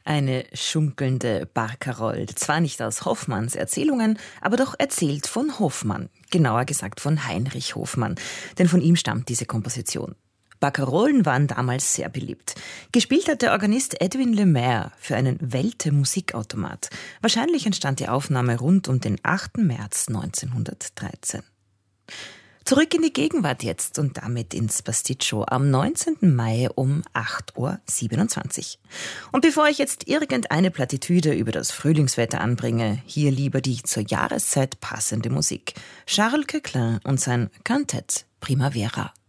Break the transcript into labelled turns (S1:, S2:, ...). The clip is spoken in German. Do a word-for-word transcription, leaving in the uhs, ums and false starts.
S1: Eine schunkelnde Barcarolle, zwar nicht aus Hoffmanns Erzählungen, aber doch erzählt von Hoffmann, genauer gesagt von Heinrich Hoffmann, denn von ihm stammt diese Komposition. Barcarollen waren damals sehr beliebt. Gespielt hat der Organist Edwin Le Maire für einen Welte Musikautomat. Wahrscheinlich entstand die Aufnahme rund um den achten März neunzehnhundertdreizehn. Zurück in die Gegenwart jetzt und damit ins Pasticcio am neunzehnten Mai um acht Uhr siebenundzwanzig. Und bevor ich jetzt irgendeine Plattitüde über das Frühlingswetter anbringe, hier lieber die zur Jahreszeit passende Musik. Charles Koechlin und sein Cantet Primavera.